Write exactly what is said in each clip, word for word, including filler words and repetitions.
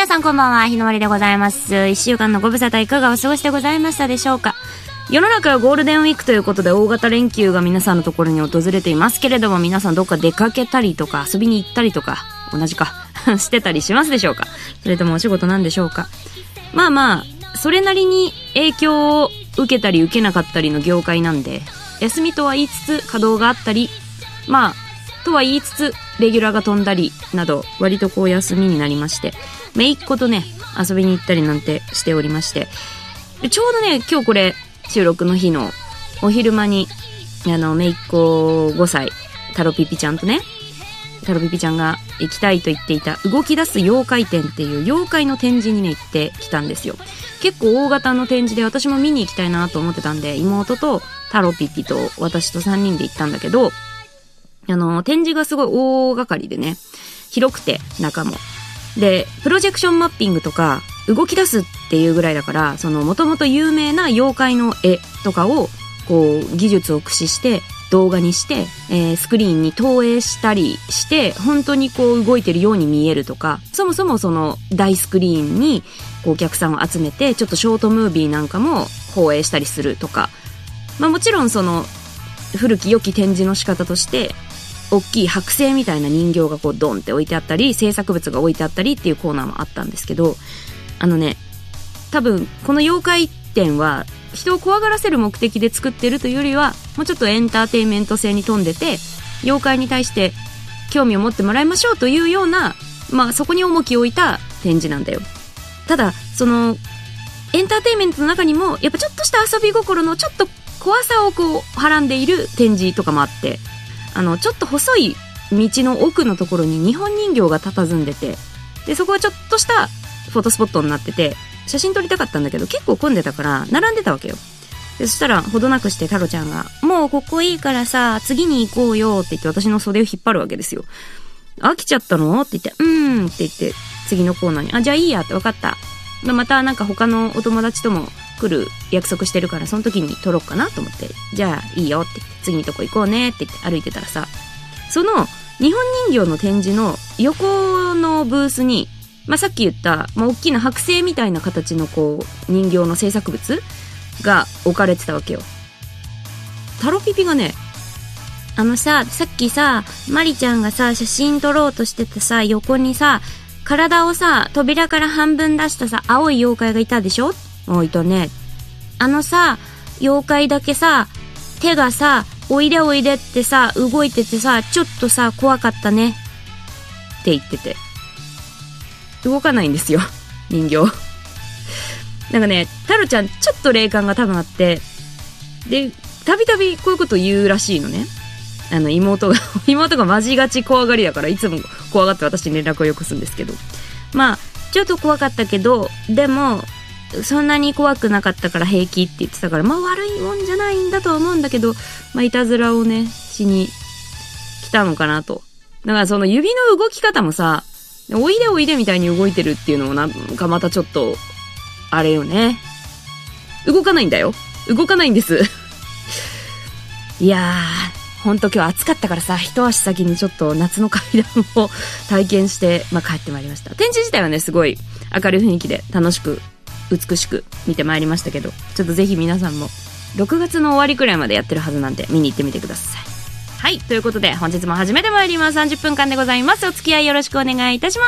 皆さんこんばんは、日の割でございます。一週間のご無沙汰いかがお過ごしでございましたでしょうか。世の中はゴールデンウィークということで大型連休が皆さんのところに訪れていますけれども、皆さんどっか出かけたりとか遊びに行ったりとか同じかしてたりしますでしょうか。それともお仕事なんでしょうか。まあまあそれなりに影響を受けたり受けなかったりの業界なんで、休みとは言いつつ稼働があったり、まあとは言いつつレギュラーが飛んだりなど割とこう休みになりまして、めいっ子とね遊びに行ったりなんてしておりまして、でちょうどね今日これ収録の日のお昼間にあのめいっ子ごさいタロピピちゃんとね、タロピピちゃんが行きたいと言っていた動き出す妖怪展っていう妖怪の展示にね行ってきたんですよ。結構大型の展示で私も見に行きたいなと思ってたんで、妹とタロピピと私とさんにんで行ったんだけど、あの展示がすごい大掛かりでね、広くて中もでプロジェクションマッピングとか動き出すっていうぐらいだから、そのもともと有名な妖怪の絵とかをこう技術を駆使して動画にして、えー、スクリーンに投影したりして本当にこう動いてるように見えるとか、そもそもその大スクリーンにこうお客さんを集めてちょっとショートムービーなんかも放映したりするとか、まあもちろんその古き良き展示の仕方として大きい剥製みたいな人形がこうドンって置いてあったり制作物が置いてあったりっていうコーナーもあったんですけど、あのね多分この妖怪展は人を怖がらせる目的で作ってるというよりはもうちょっとエンターテインメント性に富んでて、妖怪に対して興味を持ってもらいましょうというような、まあそこに重きを置いた展示なんだよ。ただそのエンターテインメントの中にもやっぱちょっとした遊び心のちょっと怖さをこうはらんでいる展示とかもあって、あのちょっと細い道の奥のところに日本人形が佇んでて、でそこはちょっとしたフォトスポットになってて写真撮りたかったんだけど結構混んでたから並んでたわけよ。でそしたらほどなくしてタロちゃんがもうここいいからさ次に行こうよって言って私の袖を引っ張るわけですよ。飽きちゃったのって言って、うーんって言って次のコーナーに、あじゃあいいやって分かった、またなんか他のお友達とも来る約束してるからその時に撮ろうかなと思って、じゃあいいよって言って次のとこ行こうねって言って歩いてたらさ、その日本人形の展示の横のブースに、まあ、さっき言った、まあ、大きな剥製みたいな形のこう人形の制作物が置かれてたわけよ。タロピピがね、あのささっきさマリちゃんがさ写真撮ろうとしててさ横にさ体をさ扉から半分出したさ青い妖怪がいたでしょ。あいたね。あのさ妖怪だけさ手がさおいでおいでってさ動いててさちょっとさ怖かったねって言ってて、動かないんですよ人形なんかねタロちゃんちょっと霊感が多分あって、でたびたびこういうこと言うらしいのね。あの妹が妹がマジガチ怖がりだからいつも怖がって私に連絡をよこすんですけど、まあちょっと怖かったけどでもそんなに怖くなかったから平気って言ってたから、まあ悪いもんじゃないんだとは思うんだけど、まあいたずらをねしに来たのかなと。だからその指の動き方もさおいでおいでみたいに動いてるっていうのもなんかまたちょっとあれよね。動かないんだよ、動かないんですいやーほんと今日暑かったからさ一足先にちょっと夏の階段を体験して、まあ、帰ってまいりました。展示自体はねすごい明るい雰囲気で楽しく美しく見てまいりましたけど、ちょっとぜひ皆さんもろくがつの終わりくらいまでやってるはずなんで見に行ってみてください。はい、ということで本日も始めてまいります。さんじゅっぷんかんでございます。お付き合いよろしくお願いいたします。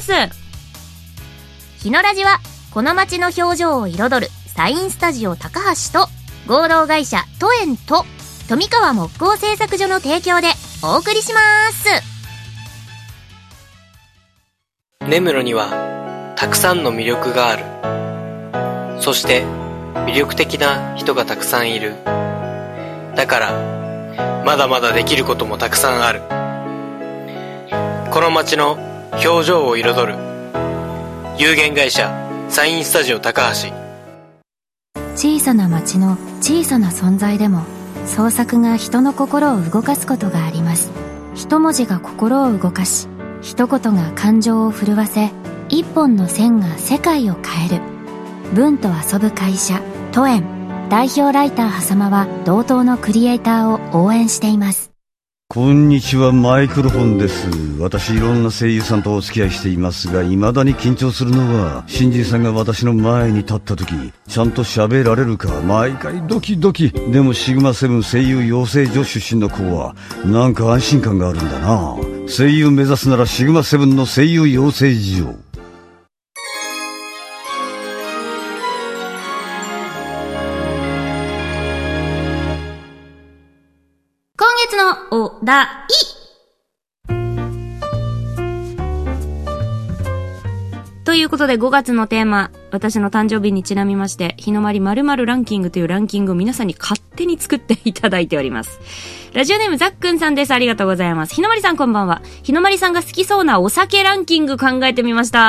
日のラジはこの街の表情を彩るサインスタジオ高橋と合同会社トエンと富川木工製作所の提供でお送りします。 根室にはたくさんの魅力がある。そして魅力的な人がたくさんいる。だからまだまだできることもたくさんある。この街の表情を彩る有限会社サインスタジオ高橋。 小さな町の小さな存在でも創作が人の心を動かすことがあります。一文字が心を動かし、一言が感情を震わせ、一本の線が世界を変える。文と遊ぶ会社トエン代表ライターはさまは同等のクリエイターを応援しています。 こんにちは、マイクロフォンです。私いろんな声優さんとお付き合いしていますが、未だに緊張するのは新人さんが私の前に立った時ちゃんと喋られるか毎回ドキドキ。でもシグマセブン声優養成所出身の子はなんか安心感があるんだな。声優目指すならシグマセブンの声優養成所。 今月のお題。ということでごがつのテーマ、私の誕生日にちなみまして、日の丸〇〇ランキングというランキングを皆さんに勝手に作っていただいております。ラジオネームざっくんさんです。ありがとうございます。日の丸さんこんばんは。日の丸さんが好きそうなお酒ランキング考えてみました。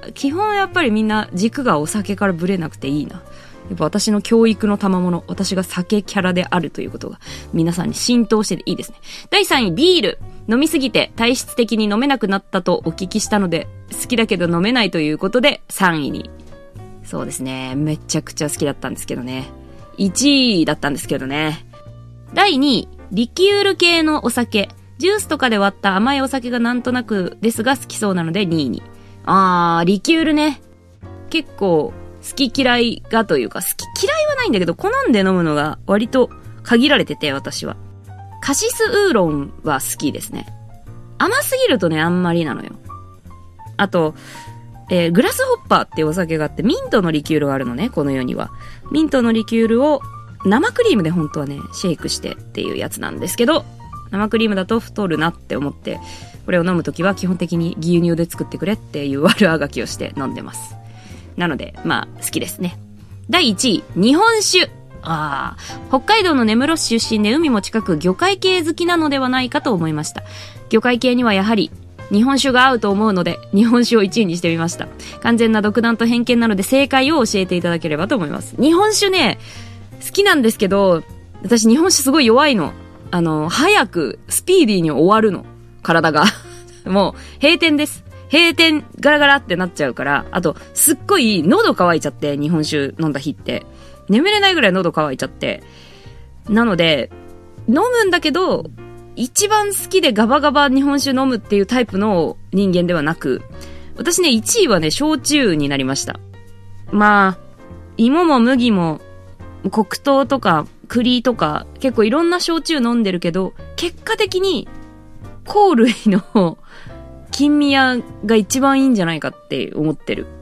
基本やっぱりみんな軸がお酒からブレなくていいな。やっぱ私の教育の賜物、私が酒キャラであるということが皆さんに浸透してていいですね。だいさんい、ビール。飲みすぎて体質的に飲めなくなったとお聞きしたので、好きだけど飲めないということでさんいに。そうですね。めちゃくちゃ好きだったんですけどね。いちいだったんですけどね。だいにい、リキュール系のお酒。ジュースとかで割った甘いお酒がなんとなくですが好きそうなのでにいに。あー、リキュールね。結構、好き嫌いがというか、好き嫌いはないんだけど、好んで飲むのが割と限られてて、私は。カシスウーロンは好きですね。甘すぎるとね、あんまりなのよ。あと、えー、グラスホッパーっていうお酒があって、ミントのリキュールがあるのね、この世には。ミントのリキュールを生クリームで本当はね、シェイクしてっていうやつなんですけど、生クリームだと太るなって思って、これを飲むときは基本的に牛乳で作ってくれっていう悪あがきをして飲んでます。なので、まあ、好きですね。だいいちい、日本酒。ああ、北海道の根室市出身で海も近く魚介系好きなのではないかと思いました。魚介系にはやはり日本酒が合うと思うので、日本酒をいちいにしてみました。完全な独断と偏見なので正解を教えていただければと思います。日本酒ね、好きなんですけど、私日本酒すごい弱いの。あの、早くスピーディーに終わるの。体が。もう、閉店です。閉店ガラガラってなっちゃうから、あと、すっごい喉乾いちゃって、日本酒飲んだ日って。眠れないぐらい喉乾いちゃって。なので、飲むんだけど、一番好きでガバガバ日本酒飲むっていうタイプの人間ではなく、私ね、いちいはね、焼酎になりました。まあ、芋も麦も、黒糖とか栗とか、結構いろんな焼酎飲んでるけど、結果的に、香類の金宮が一番いいんじゃないかって思ってる。